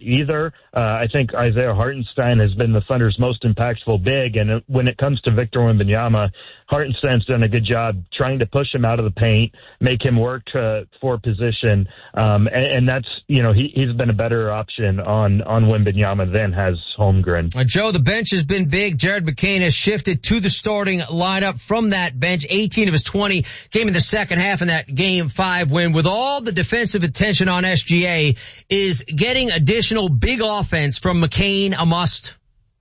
either. I think Isaiah Hartenstein has been the Thunder's most impactful big, and when it comes to Victor Wembanyama, Hartenstein's done a good job trying to push him out of the paint, make him work for position, and that's, he's been a better option on Wembanyama than has Holmgren. Joe, the bench has been big. Jared McCain has shifted to the starting lineup from that bench. 18 of his 20 came in the second half in that Game 5 win. With all the defensive attention on SGA, is getting additional big offense from McCain a must?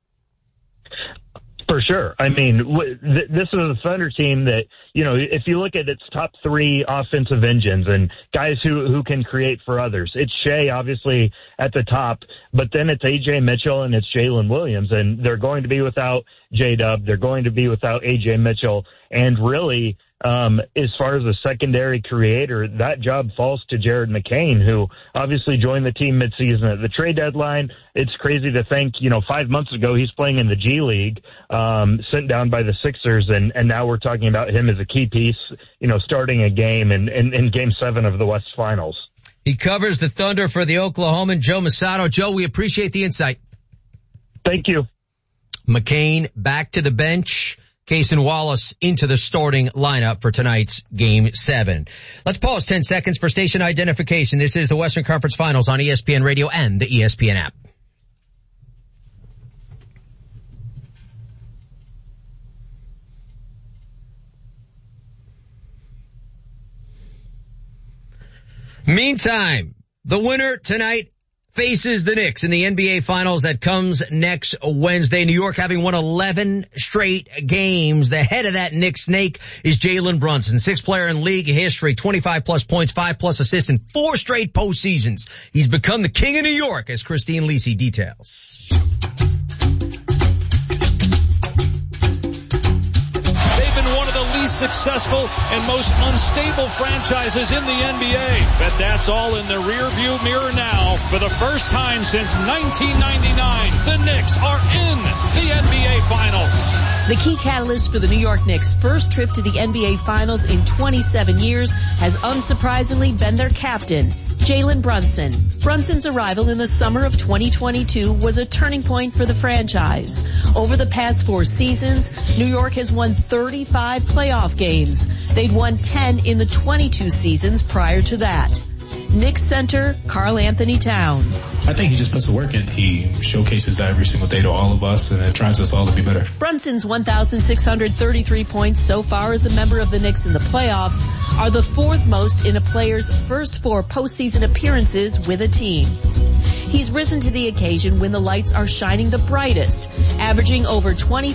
For sure. I mean, this is a Thunder team that, if you look at its top three offensive engines and guys who can create for others, it's Shea, obviously, at the top, but then it's A.J. Mitchell and it's Jalen Williams, and they're going to be without J-Dub. They're going to be without A.J. Mitchell, and really, as far as a secondary creator, that job falls to Jared McCain, who obviously joined the team midseason at the trade deadline. It's crazy to think, 5 months ago he's playing in the G League, sent down by the Sixers, and now we're talking about him as a key piece, starting a game in Game 7 of the West Finals. He covers the Thunder for the Oklahoman, Joe Mussatto. Joe, we appreciate the insight. Thank you. McCain back to the bench. Cason Wallace into the starting lineup for tonight's Game 7. Let's pause 10 seconds for station identification. This is the Western Conference Finals on ESPN Radio and the ESPN app. Meantime, the winner tonight faces the Knicks in the NBA Finals that comes next Wednesday. New York having won 11 straight games. The head of that Knicks snake is Jalen Brunson, sixth player in league history, 25-plus points, 5-plus assists in 4 straight postseasons. He's become the king of New York, as Christine Lisi details. One of the least successful and most unstable franchises in the NBA. But that's all in the rearview mirror now. For the first time since 1999, the Knicks are in the NBA Finals. The key catalyst for the New York Knicks' first trip to the NBA Finals in 27 years has unsurprisingly been their captain, Jalen Brunson. Brunson's arrival in the summer of 2022 was a turning point for the franchise. Over the past 4 seasons, New York has won 35 playoff games. They'd won 10 in the 22 seasons prior to that. Knicks center Karl Anthony Towns. I think he just puts the work in. He showcases that every single day to all of us, and it drives us all to be better. Brunson's 1,633 points so far as a member of the Knicks in the playoffs are the 4th most in a player's first 4 postseason appearances with a team. He's risen to the occasion when the lights are shining the brightest, averaging over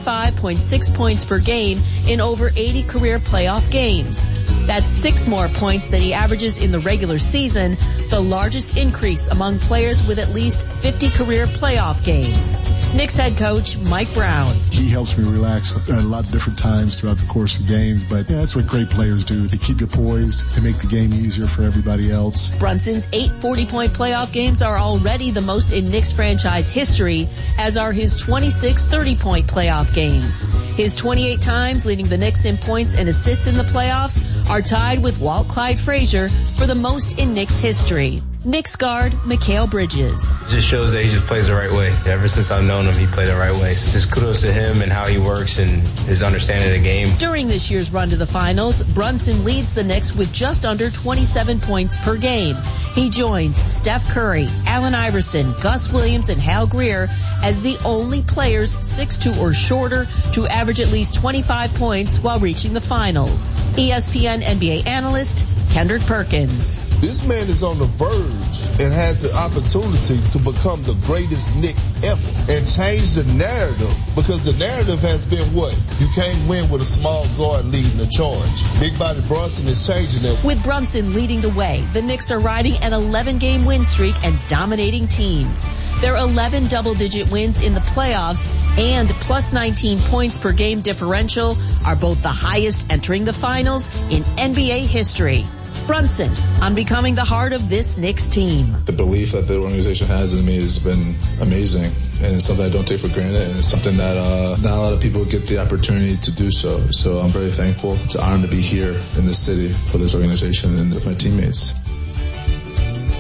25.6 points per game in over 80 career playoff games. That's 6 more points than he averages in the regular season, the largest increase among players with at least 50 career playoff games. Knicks head coach Mike Brown. He helps me relax at a lot of different times throughout the course of games, but that's what great players do. They keep you poised. They make the game easier for everybody else. Brunson's 8 40-point playoff games are already the most in Knicks franchise history, as are his 26 30-point playoff games. His 28 times leading the Knicks in points and assists in the playoffs are tied with Walt Clyde Frazier for the most in Knicks history. Knicks guard Mikal Bridges. It just shows that he just plays the right way. Ever since I've known him, he played the right way. So just kudos to him and how he works and his understanding of the game. During this year's run to the finals, Brunson leads the Knicks with just under 27 points per game. He joins Steph Curry, Allen Iverson, Gus Williams, and Hal Greer as the only players 6'2" or shorter to average at least 25 points while reaching the finals. ESPN NBA analyst Kendrick Perkins. This man is on the verge and has the opportunity to become the greatest Knick ever and change the narrative, because the narrative has been what? You can't win with a small guard leading the charge. Big body Brunson is changing that. With Brunson leading the way, the Knicks are riding an 11-game win streak and dominating teams. Their 11 double-digit wins in the playoffs and plus 19 points per game differential are both the highest entering the finals in NBA history. Brunson on becoming the heart of this Knicks team. The belief that the organization has in me has been amazing, and it's something I don't take for granted, and it's something that not a lot of people get the opportunity to do so. So I'm very thankful. It's an honor to be here in this city for this organization and with my teammates.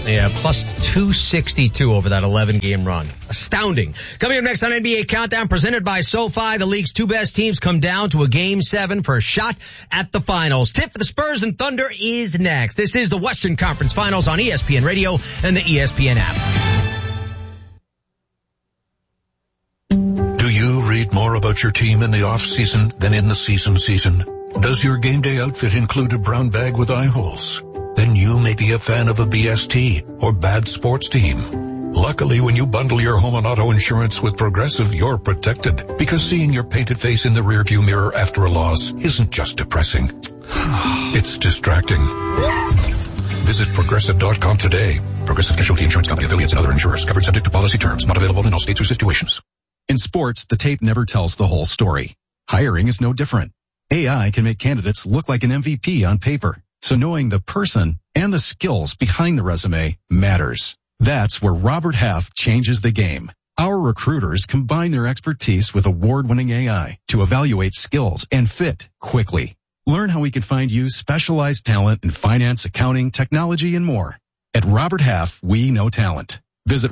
Yeah, plus 262 over that 11-game run. Astounding. Coming up next on NBA Countdown, presented by SoFi, the league's two best teams come down to a Game 7 for a shot at the finals. Tip for the Spurs and Thunder is next. This is the Western Conference Finals on ESPN Radio and the ESPN app. Do you read more about your team in the off-season than in the season? Does your game day outfit include a brown bag with eye holes? Then you may be a fan of a BST or bad sports team. Luckily, when you bundle your home and auto insurance with Progressive, you're protected, because seeing your painted face in the rearview mirror after a loss isn't just depressing. It's distracting. Visit Progressive.com today. Progressive Casualty Insurance Company, affiliates, and other insurers. Covered subject to policy terms. Not available in all states or situations. In sports, the tape never tells the whole story. Hiring is no different. AI can make candidates look like an MVP on paper. So knowing the person and the skills behind the resume matters. That's where Robert Half changes the game. Our recruiters combine their expertise with award-winning AI to evaluate skills and fit quickly. Learn how we can find you specialized talent in finance, accounting, technology, and more. At Robert Half, we know talent. Visit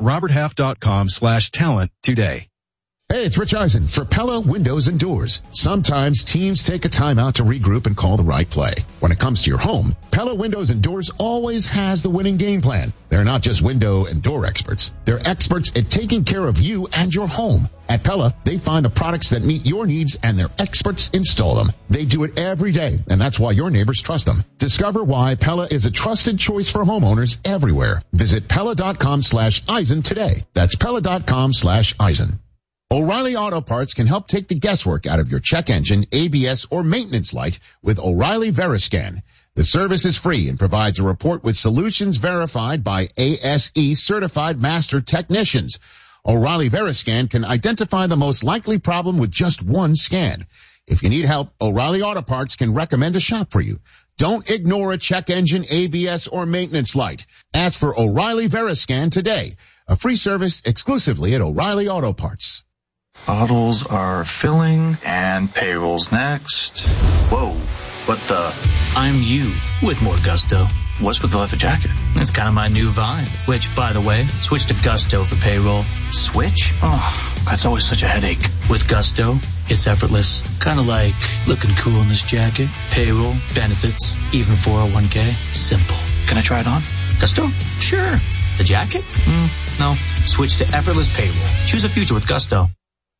roberthalf.com/talent today. Hey, it's Rich Eisen for Pella Windows and Doors. Sometimes teams take a time out to regroup and call the right play. When it comes to your home, Pella Windows and Doors always has the winning game plan. They're not just window and door experts. They're experts at taking care of you and your home. At Pella, they find the products that meet your needs and their experts install them. They do it every day, and that's why your neighbors trust them. Discover why Pella is a trusted choice for homeowners everywhere. Visit Pella.com/Eisen today. That's Pella.com/Eisen. O'Reilly Auto Parts can help take the guesswork out of your check engine, ABS, or maintenance light with O'Reilly Veriscan. The service is free and provides a report with solutions verified by ASE certified master technicians. O'Reilly Veriscan can identify the most likely problem with just one scan. If you need help, O'Reilly Auto Parts can recommend a shop for you. Don't ignore a check engine, ABS, or maintenance light. Ask for O'Reilly Veriscan today. A free service exclusively at O'Reilly Auto Parts. Bottles are filling and payroll's next. Whoa, what the? I'm you with more gusto. What's with the leather jacket? It's kind of my new vibe, which, by the way, switch to Gusto for payroll. Switch? Oh, that's always such a headache. With Gusto, it's effortless. Kind of like looking cool in this jacket. Payroll, benefits, even 401k. Simple. Can I try it on? Gusto? Sure. The jacket? No. Switch to effortless payroll. Choose a future with Gusto.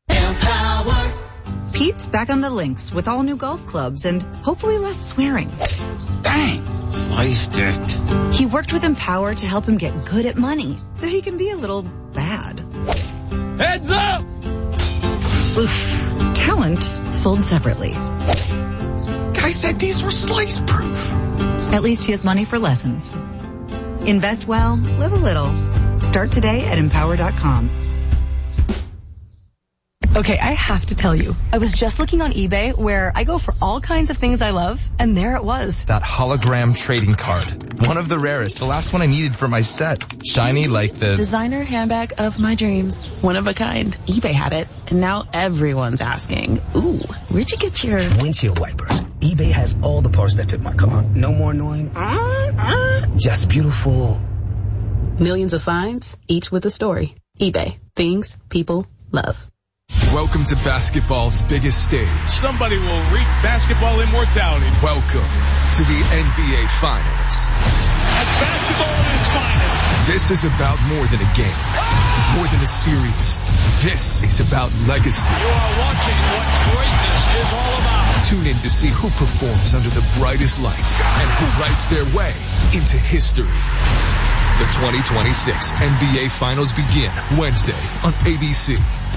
Empower. Pete's back on the links with all new golf clubs and hopefully less swearing. Bang! Sliced it. He worked with Empower to help him get good at money so he can be a little bad. Heads up! Oof. Talent sold separately. Guy said these were slice proof. At least he has money for lessons. Invest well, live a little. Start today at Empower.com. Okay, I have to tell you, I was just looking on eBay where I go for all kinds of things I love, and there it was. That hologram trading card. One of the rarest. The last one I needed for my set. Shiny like the designer handbag of my dreams. One of a kind. eBay had it, and now everyone's asking, ooh, where'd you get your windshield wipers? eBay has all the parts that fit my car. No more annoying. Just beautiful. Millions of finds, each with a story. eBay. Things people love. Welcome to basketball's biggest stage. Somebody will reach basketball immortality. Welcome to the NBA Finals. That's basketball at its finest. This is about more than a game, more than a series. This is about legacy. You are watching what greatness is all about. Tune in to see who performs under the brightest lights and who writes their way into history. The 2026 NBA Finals begin Wednesday on ABC.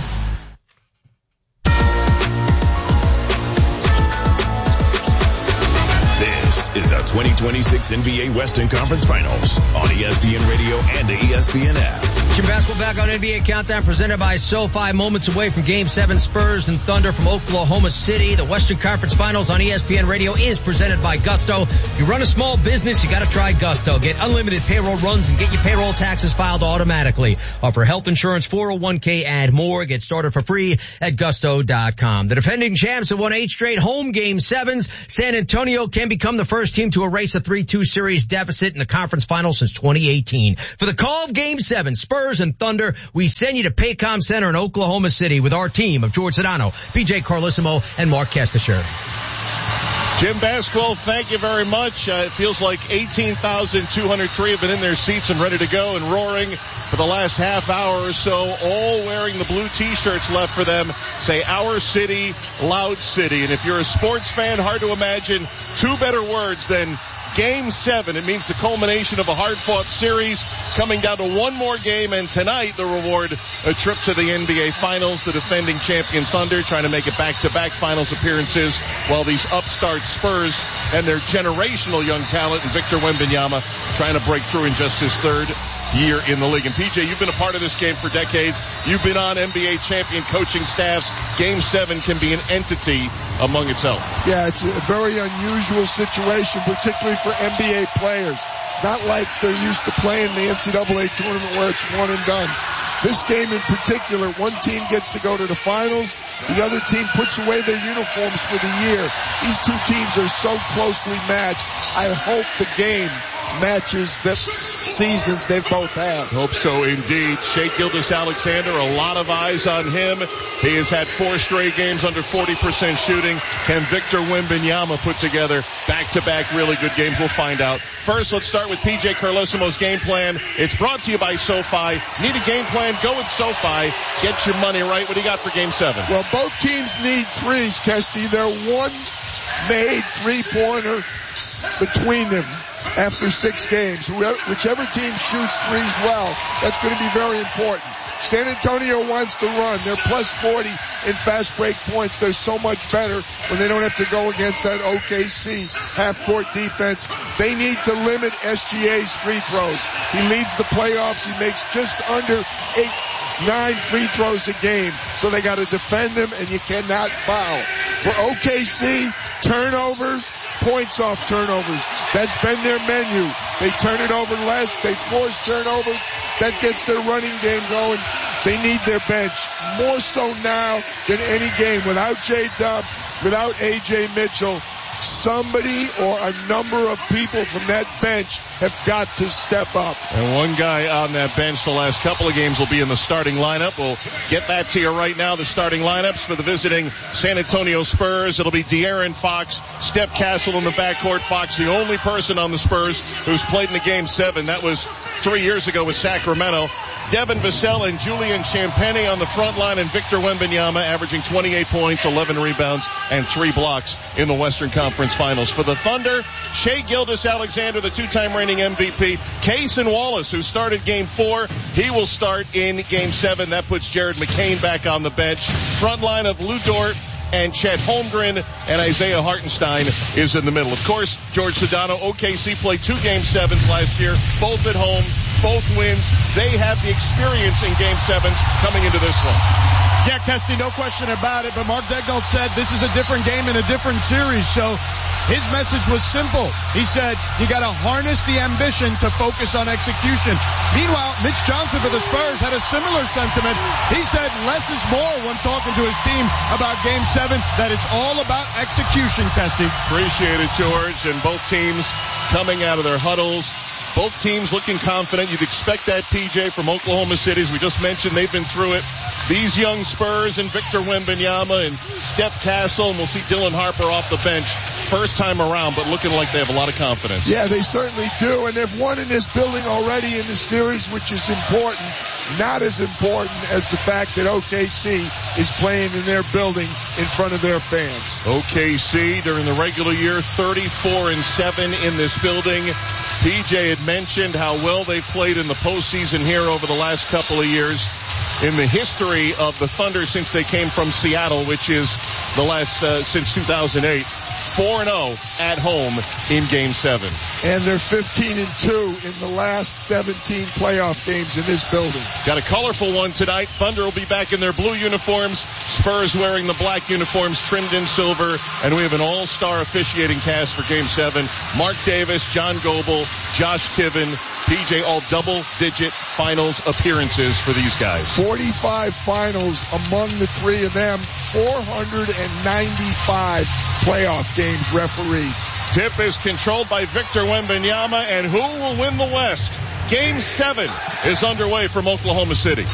Is the 2026 NBA Western Conference Finals on ESPN Radio and the ESPN app. Jim Basketball back on NBA Countdown presented by SoFi. Moments away from Game 7, Spurs and Thunder from Oklahoma City. The Western Conference Finals on ESPN Radio is presented by Gusto. If you run a small business, you got to try Gusto. Get unlimited payroll runs and get your payroll taxes filed automatically. Offer health insurance, 401k, and more. Get started for free at gusto.com. The defending champs have won 8 straight home Game 7s. San Antonio can become the first team to erase a 3-2 series deficit in the conference finals since 2018. For the call of Game 7, Spurs and Thunder, we send you to Paycom Center in Oklahoma City with our team of George Sedano, PJ Carlissimo, and Mark Kestisher. Jim Basketball, thank you very much. It feels like 18,203 have been in their seats and ready to go and roaring for the last half hour or so, all wearing the blue T-shirts left for them. Say, Our City, Loud City. And if you're a sports fan, hard to imagine two better words than Game 7. It means the culmination of a hard-fought series coming down to one more game, and tonight the reward, a trip to the NBA Finals. The defending champion Thunder trying to make it back-to-back Finals appearances, while these upstart Spurs and their generational young talent and Victor Wembanyama trying to break through in just his third year in the league. And PJ, you've been a part of this game for decades. You've been on NBA champion coaching staffs. Game 7 can be an entity among itself. Yeah, it's a very unusual situation, particularly for NBA players. It's not like they're used to playing the NCAA tournament where it's one and done. This game in particular, one team gets to go to the finals, the other team puts away their uniforms for the year. These two teams are so closely matched. I hope the game matches the seasons they've both had. Hope so indeed. Shai Gilgeous-Alexander, a lot of eyes on him. He has had 4 straight games under 40% shooting. Can Victor Wembanyama put together back-to-back really good games? We'll find out. First, let's start with PJ Carlissimo's game plan. It's brought to you by SoFi. Need a game plan? Go with SoFi. Get your money right. What do you got for Game 7? Well, both teams need threes, Kesty. They're one made three-pointer between them after 6 games. Whichever team shoots threes well, that's going to be very important. San Antonio wants to run. They're plus 40 in fast break points. They're so much better when they don't have to go against that OKC half-court defense. They need to limit SGA's free throws. He leads the playoffs. He makes just under 9 free throws a game. So they got to defend him, and you cannot foul. For OKC, turnovers, points off turnovers. That's been their menu. They turn it over less. They force turnovers. That gets their running game going. They need their bench more so now than any game. Without J-Dub, without A.J. Mitchell, somebody or a number of people from that bench have got to step up. And one guy on that bench the last couple of games will be in the starting lineup. We'll get that to you right now. The starting lineups for the visiting San Antonio Spurs. It'll be De'Aaron Fox, Steph Castle in the backcourt. Fox, the only person on the Spurs who's played in the Game 7. That was 3 years ago with Sacramento. Devin Vassell and Julian Champagnie on the front line, and Victor Wembanyama averaging 28 points, 11 rebounds, and 3 blocks in the Western Conference Finals. For the Thunder, Shai Gilgeous-Alexander, the 2-time reigning MVP. Cason Wallace, who started Game 4, he will start in Game 7. That puts Jared McCain back on the bench. Front line of Lou Dort and Chet Holmgren, and Isaiah Hartenstein is in the middle. Of course, George Sedano, OKC played 2 Game 7s last year, both at home, both wins. They have the experience in Game 7s coming into this one. Yeah, Kesty, no question about it, but Mark Daigneault said this is a different game and a different series, so his message was simple. He said, you gotta harness the ambition to focus on execution. Meanwhile, Mitch Johnson for the Spurs had a similar sentiment. He said less is more when talking to his team about Game 7, that it's all about execution, Kesty. Appreciate it, George, and both teams coming out of their huddles. Both teams looking confident. You'd expect that, PJ, from Oklahoma City. As we just mentioned, they've been through it. These young Spurs and Victor Wembanyama and Steph Castle, and we'll see Dylan Harper off the bench first time around, but looking like they have a lot of confidence. Yeah, they certainly do, and they've won in this building already in the series, which is important. Not as important as the fact that OKC is playing in their building in front of their fans. OKC during the regular year, 34-7 in this building. PJ had mentioned how well they've played in the postseason here over the last couple of years. In the history of the Thunder since they came from Seattle, which is the last since 2008, 4-0 at home in Game 7. And they're 15-2 in the last 17 playoff games in this building. Got a colorful one tonight. Thunder will be back in their blue uniforms. Spurs wearing the black uniforms trimmed in silver. And we have an all-star officiating cast for Game 7. Mark Davis, John Goebel, Josh Kiven, PJ, all double-digit finals appearances for these guys. 45 finals among the three of them. 495 playoff games refereed. Tip is controlled by Victor Wembanyama, and who will win the West? Game 7 is underway from Oklahoma City.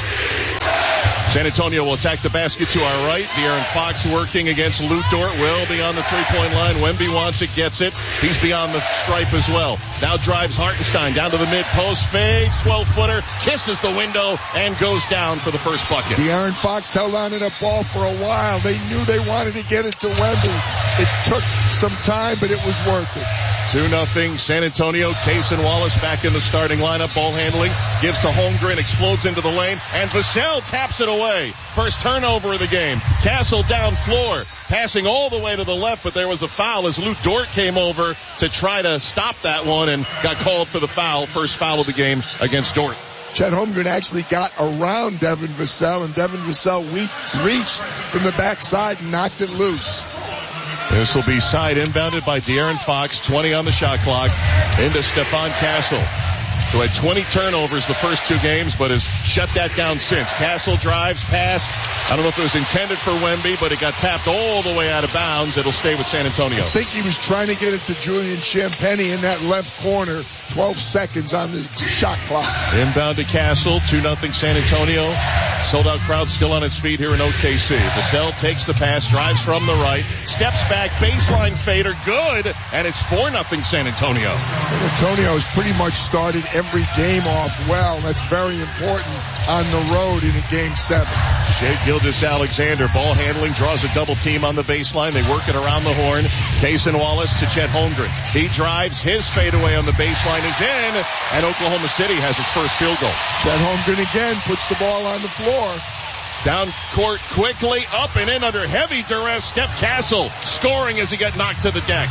San Antonio will attack the basket to our right. De'Aaron Fox working against Lou Dort. Will be on the three-point line. Wemby wants it, gets it. He's beyond the stripe as well. Now drives Hartenstein down to the mid-post. Fades, 12-footer, kisses the window, and goes down for the first bucket. De'Aaron Fox held on to the ball for a while. They knew they wanted to get it to Wemby. It took some time, but it was worth it. 2-0 San Antonio. Cason Wallace back in the starting lineup. Ball handling. Gives to Holmgren. Explodes into the lane. And Vassell taps it away. First turnover of the game. Castle down floor. Passing all the way to the left, but there was a foul as Lou Dort came over to try to stop that one and got called for the foul. First foul of the game against Dort. Chet Holmgren actually got around Devin Vassell, and Devin Vassell reached from the backside and knocked it loose. This will be side inbounded by De'Aaron Fox, 20 on the shot clock, into Stephon Castle, who had 20 turnovers the first two games, but has shut that down since. Castle drives, pass. I don't know if it was intended for Wemby, but it got tapped all the way out of bounds. It'll stay with San Antonio. I think he was trying to get it to Julian Champagnie in that left corner. 12 seconds on the shot clock. Inbound to Castle, 2-0 San Antonio. Sold out crowd still on its feet here in OKC. Vassell takes the pass, drives from the right, steps back, baseline fader, good, and it's 4-0 San Antonio. San Antonio has pretty much started every game off well. That's very important on the road in a Game 7. Shai Gilgeous-Alexander, ball handling, draws a double team on the baseline. They work it around the horn. Cason Wallace to Chet Holmgren. He drives, his fadeaway on the baseline is in, and Oklahoma City has its first field goal. Chet Holmgren again puts the ball on the floor. Down court quickly, up and in under heavy duress. Steph Castle scoring as he got knocked to the deck.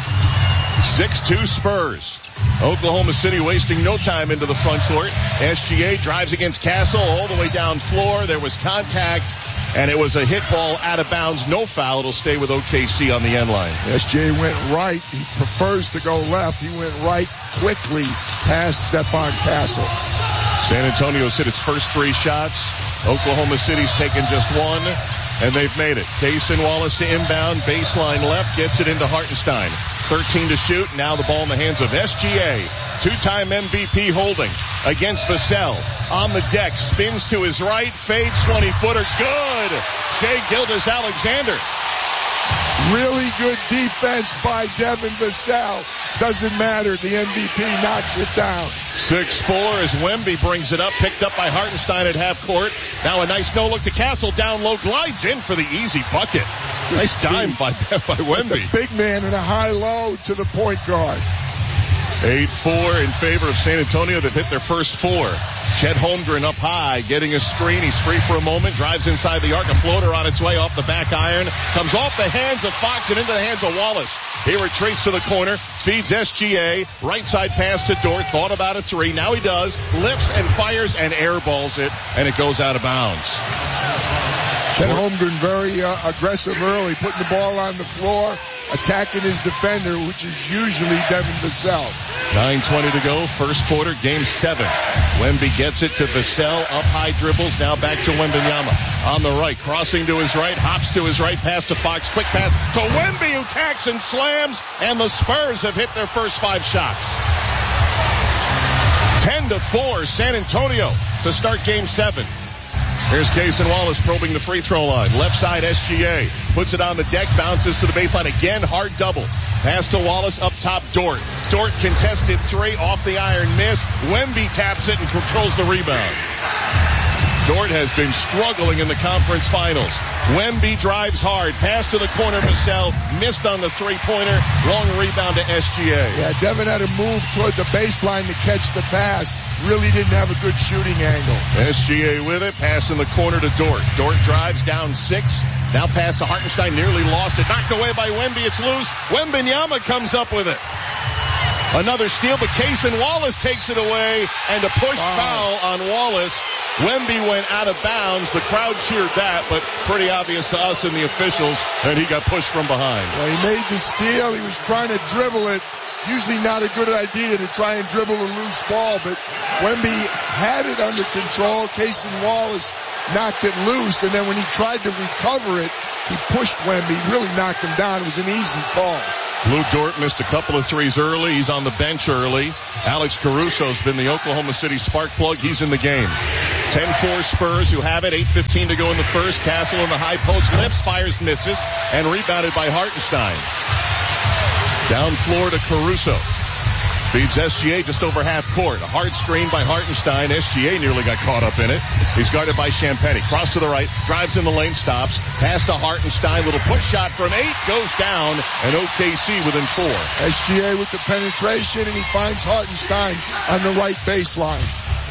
6-2 Spurs. Oklahoma City wasting no time into the front court. SGA drives against Castle all the way down floor. There was contact, and it was a hit ball out of bounds. No foul. It'll stay with OKC on the end line. SGA went right. He prefers to go left. He went right quickly past Stephon Castle. San Antonio's hit its first three shots. Oklahoma City's taken just one, and they've made it. Cason Wallace to inbound, baseline left, gets it into Hartenstein. 13 to shoot. Now the ball in the hands of SGA. Two-time MVP holding against Vassell. On the deck, spins to his right, fades 20-footer. Good. Shai Gilgeous-Alexander. Really good defense by Devin Vassell. Doesn't matter. The MVP knocks it down. 6-4 as Wemby brings it up. Picked up by Hartenstein at half court. Now a nice no-look to Castle. Down low. Glides in for the easy bucket. Nice dime by Wemby. The big man in a high-low to the point guard. 8-4 in favor of San Antonio. They've hit their first four. Chet Holmgren up high, getting a screen. He's free for a moment. Drives inside the arc. A floater on its way off the back iron. Comes off the hands of Fox and into the hands of Wallace. He retreats to the corner. Feeds SGA. Right side pass to Dort. Thought about a three. Now he does. Lifts and fires and airballs it. And it goes out of bounds. Chet Holmgren very aggressive early. Putting the ball on the floor. Attacking his defender, which is usually Devin Vassell. 9:20 to go, first quarter, Game 7. Wemby gets it to Vassell, up high dribbles, now back to Wembanyama. On the right, crossing to his right, hops to his right, pass to Fox, quick pass to Wemby, who tacks and slams, and the Spurs have hit their first 5 shots. 10-4, San Antonio to start Game 7. Here's Cason Wallace probing the free throw line. Left side SGA. Puts it on the deck. Bounces to the baseline. Again, hard double. Pass to Wallace. Up top, Dort. Dort contested three. Off the iron miss. Wemby taps it and controls the rebound. Dort has been struggling in the conference finals. Wemby drives hard. Pass to the corner. Vassell missed on the three-pointer. Long rebound to SGA. Yeah, Devin had to move toward the baseline to catch the pass. Really didn't have a good shooting angle. SGA with it. Pass in the corner to Dort. Dort drives down 6. Now pass to Hartenstein. Nearly lost it. Knocked away by Wemby. It's loose. Wembanyama comes up with it. Another steal, but Cason Wallace takes it away, and a push foul on Wallace. Wemby went out of bounds. The crowd cheered that, but pretty obvious to us and the officials, and he got pushed from behind. Well, he made the steal. He was trying to dribble it. Usually not a good idea to try and dribble a loose ball, but Wemby had it under control. Cason Wallace knocked it loose, and then when he tried to recover it, he pushed Wemby, really knocked him down. It was an easy call. Lou Dort missed a couple of threes early. He's on the bench early. Alex Caruso's been the Oklahoma City spark plug. He's in the game. 10-4 Spurs who have it. 8:15 to go in the first. Castle in the high post. Lifts, fires, misses, and rebounded by Hartenstein. Down floor to Caruso. Feeds SGA just over half court. A hard screen by Hartenstein. SGA nearly got caught up in it. He's guarded by Champagnie. Cross to the right. Drives in the lane. Stops. Pass to Hartenstein. Little push shot from 8. Goes down. And OKC within 4. SGA with the penetration, and he finds Hartenstein on the right baseline.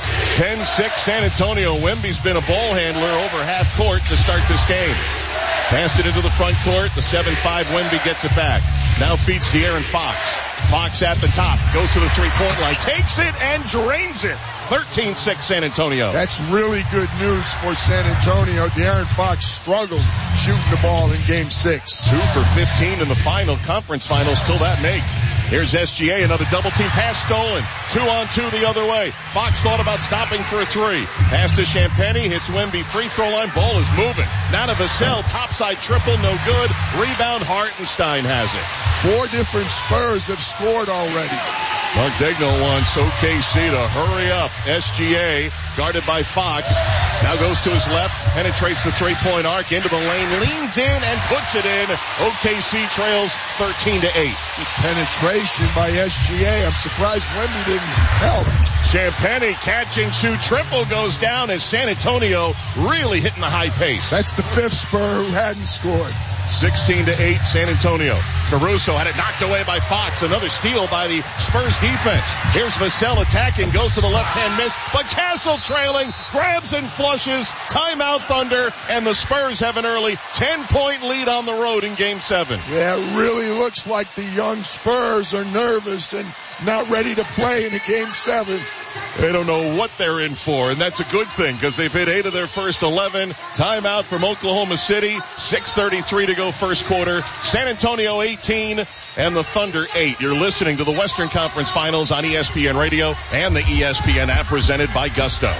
10-6 San Antonio. Wemby's been a ball handler over half court to start this game. Passed it into the front court. The 7-5 Wemby gets it back. Now feeds De'Aaron Fox. Fox at the top. Goes to the three-point line. Takes it and drains it. 13-6 San Antonio. That's really good news for San Antonio. De'Aaron Fox struggled shooting the ball in Game 6. 2 for 15 in the conference finals till that make. Here's SGA, another double team pass stolen. 2-on-2 the other way. Fox thought about stopping for a 3. Pass to Champagnie, hits Wemby, free throw line, ball is moving. Now to Vassell, topside triple, no good. Rebound, Hartenstein has it. 4 different Spurs have scored already. Mark Daigneault wants OKC to hurry up. SGA, guarded by Fox, now goes to his left, penetrates the three-point arc into the lane, leans in and puts it in. OKC trails 13-8. Penetration by SGA. I'm surprised Wemby didn't help. Champagnie catch and shoot triple goes down as San Antonio really hitting the high pace. That's the 5th Spur who hadn't scored. 16-8 San Antonio. Caruso had it knocked away by Fox. Another steal by the Spurs defense. Here's Vassell attacking, goes to the left-hand miss, but Castle trailing, grabs and flushes. Timeout Thunder, and the Spurs have an early 10-point lead on the road in Game 7. Yeah, it really looks like the young Spurs are nervous and not ready to play in a Game 7. They don't know what they're in for, and that's a good thing because they've hit 8 of their first 11. Timeout from Oklahoma City. 6:33 to go first quarter. San Antonio 18 and the Thunder 8. You're listening to the Western Conference Finals on ESPN Radio and the ESPN app presented by Gusto.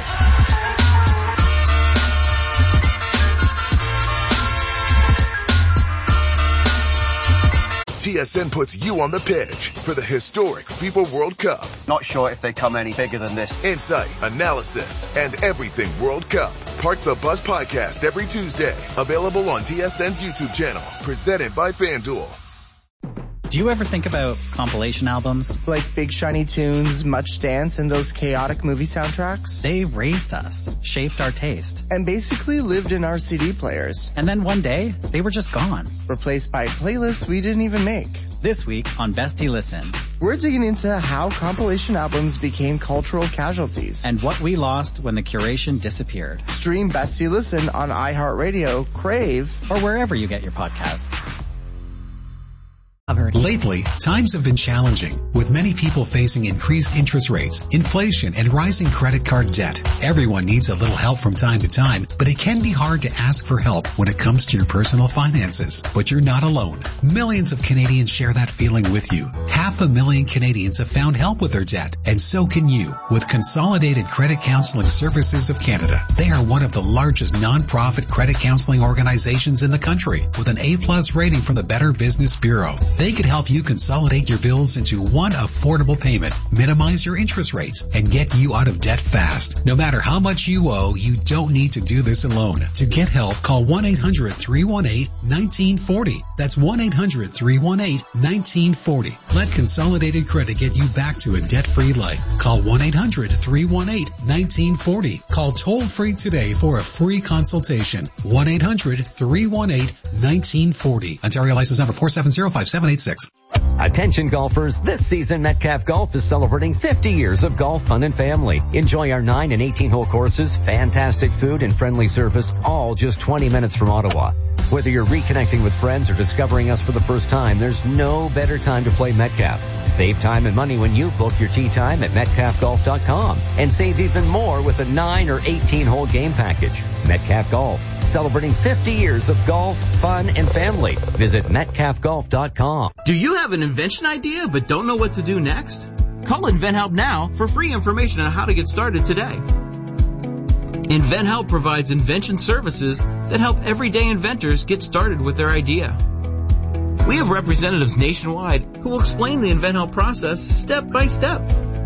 TSN puts you on the pitch for the historic FIFA World Cup. Not sure if they come any bigger than this. Insight, analysis, and everything World Cup. Park the Bus podcast every Tuesday. Available on TSN's YouTube channel. Presented by FanDuel. Do you ever think about compilation albums? Like Big Shiny Tunes, Much Dance, and those chaotic movie soundtracks? They raised us, shaped our taste. And basically lived in our CD players. And then one day, they were just gone. Replaced by playlists we didn't even make. This week on Bestie Listen, we're digging into how compilation albums became cultural casualties. And what we lost when the curation disappeared. Stream Bestie Listen on iHeartRadio, Crave, or wherever you get your podcasts. Lately, times have been challenging, with many people facing increased interest rates, inflation, and rising credit card debt. Everyone needs a little help from time to time, but it can be hard to ask for help when it comes to your personal finances. But you're not alone. Millions of Canadians share that feeling with you. 500,000 Canadians have found help with their debt, and so can you, with Consolidated Credit Counseling Services of Canada. They are one of the largest non-profit credit counseling organizations in the country, with an A+ rating from the Better Business Bureau. They could help you consolidate your bills into one affordable payment, minimize your interest rates, and get you out of debt fast. No matter how much you owe, you don't need to do this alone. To get help, call 1-800-318-1940. That's 1-800-318-1940. Let Consolidated Credit get you back to a debt-free life. Call 1-800-318-1940. Call toll-free today for a free consultation. 1-800-318-1940. Ontario license number 4705786. Attention golfers, this season Metcalf Golf is celebrating 50 years of golf fun and family. Enjoy our 9 and 18-hole courses, fantastic food and friendly service, all just 20 minutes from Ottawa. Whether you're reconnecting with friends or discovering us for the first time, there's no better time to play Metcalf. Save time and money when you book your tee time at metcalfgolf.com and save even more with a 9 or 18-hole game package. Metcalf Golf, celebrating 50 years of golf, fun, and family. Visit metcalfgolf.com. Do you have an invention idea but don't know what to do next? Call InventHelp now for free information on how to get started today. InventHelp provides invention services that help everyday inventors get started with their idea. We have representatives nationwide who will explain the InventHelp process step by step.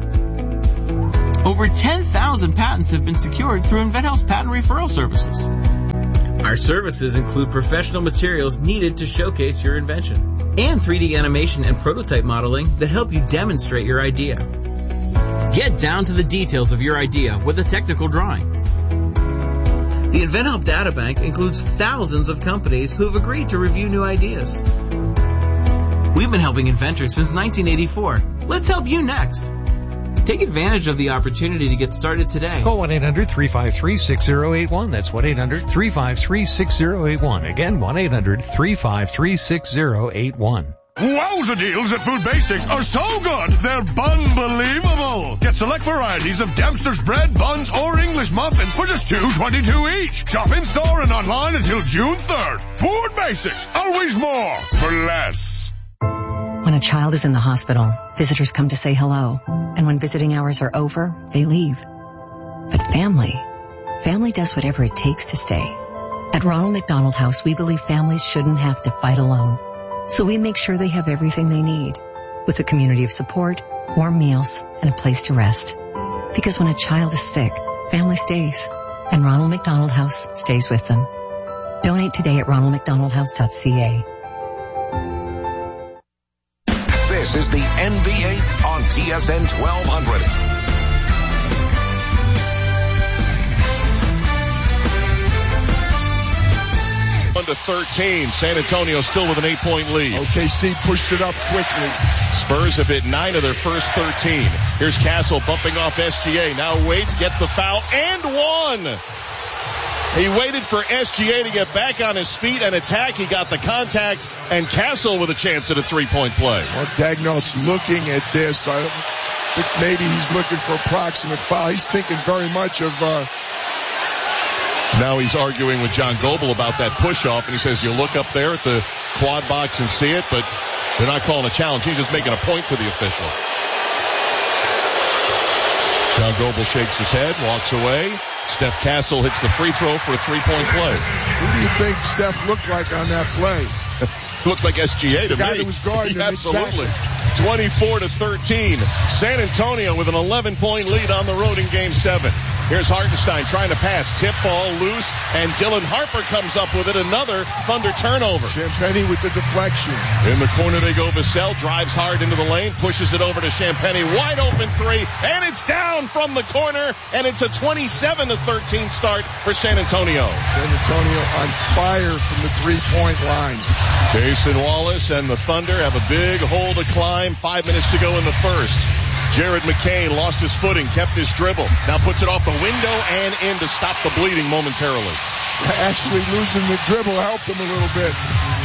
Over 10,000 patents have been secured through InventHelp's patent referral services. Our services include professional materials needed to showcase your invention and 3D animation and prototype modeling that help you demonstrate your idea. Get down to the details of your idea with a technical drawing. The InventHelp Databank includes thousands of companies who have agreed to review new ideas. We've been helping inventors since 1984. Let's help you next. Take advantage of the opportunity to get started today. Call 1-800-353-6081. That's 1-800-353-6081. Again, 1-800-353-6081. Wowza deals at Food Basics are so good, they're unbelievable. Get select varieties of Dempster's bread, buns, or English muffins for just $2.22 each. Shop in store and online until June 3rd. Food Basics, always more for less. When a child is in the hospital, visitors come to say hello. And when visiting hours are over, they leave. But family does whatever it takes to stay. At Ronald McDonald House, we believe families shouldn't have to fight alone. So we make sure they have everything they need, with a community of support, warm meals, and a place to rest. Because when a child is sick, family stays, and Ronald McDonald House stays with them. Donate today at ronaldmcdonaldhouse.ca. This is the NBA on TSN 1200. To 13. San Antonio still with an 8-point lead. OKC pushed it up quickly. Spurs have hit 9 of their first 13. Here's Castle bumping off SGA. Now waits, gets the foul, and one. He waited for SGA to get back on his feet and attack. He got the contact, and Castle with a chance at a 3-point play. Well, Dagnall's looking at this. I think maybe he's looking for approximate foul. He's thinking very much of Now he's arguing with John Goebel about that push-off, and he says, you look up there at the quad box and see it, but they're not calling a challenge. He's just making a point to the official. John Goebel shakes his head, walks away. Steph Castle hits the free throw for a 3-point play. Who do you think Steph looked like on that play? Looked like SGA to me. The guy that was guarding him. Absolutely. 24-13. San Antonio with an 11-point lead on the road in Game 7. Here's Hartenstein trying to pass. Tip ball loose, and Dylan Harper comes up with it. Another Thunder turnover. Champagny with the deflection. In the corner they go. Vassell drives hard into the lane, pushes it over to Champagny. Wide open three, and it's down from the corner, and it's a 27-13 start for San Antonio. San Antonio on fire from the three-point line. Jason Wallace and the Thunder have a big hole to climb. 5 minutes to go in the first. Jared McCain lost his footing, kept his dribble. Now puts it off the window and in to stop the bleeding momentarily. Actually losing the dribble helped him a little bit.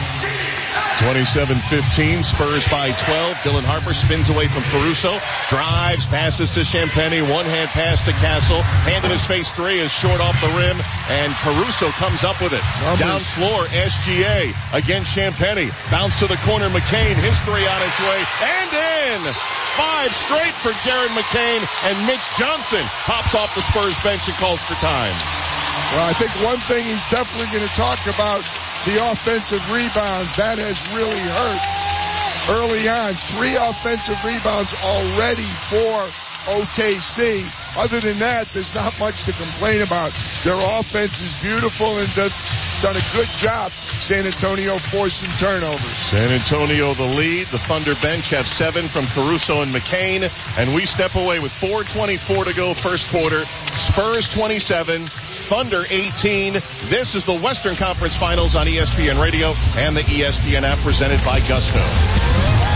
27-15, Spurs by 12. Dylan Harper spins away from Caruso, drives, passes to Champagny, one-hand pass to Castle, hand in his face three is short off the rim, and Caruso comes up with it. Down floor, SGA against Champagny, bounce to the corner, McCain, his three on its way, and in! 5 straight for Jared McCain, and Mitch Johnson pops off the Spurs bench and calls for time. Well, I think one thing he's definitely going to talk about, the offensive rebounds. That has really hurt early on. 3 offensive rebounds already for OKC. Other than that, there's not much to complain about. Their offense is beautiful and done a good job. San Antonio forcing turnovers. San Antonio the lead. The Thunder bench have 7 from Caruso and McCain. And we step away with 4:24 to go first quarter. Spurs 27, Thunder 18. This is the Western Conference Finals on ESPN Radio and the ESPN app presented by Gusto.